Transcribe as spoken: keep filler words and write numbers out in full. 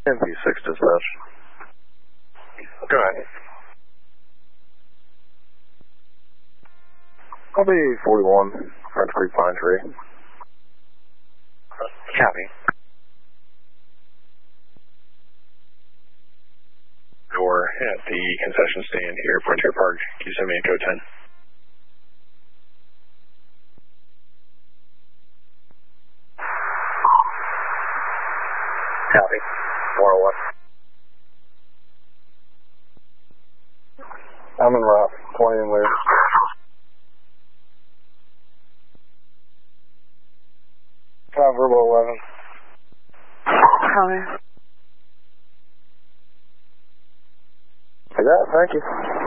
M P six dispatch. Go ahead. I'll be forty-one, French Creek Pine Tree. Copy. Door at the concession stand here at Frontier Park. Can you send me a code ten? Copy. four oh one. I'm in route twenty in Lear. Five Verbo eleven. Copy. I got it, thank you.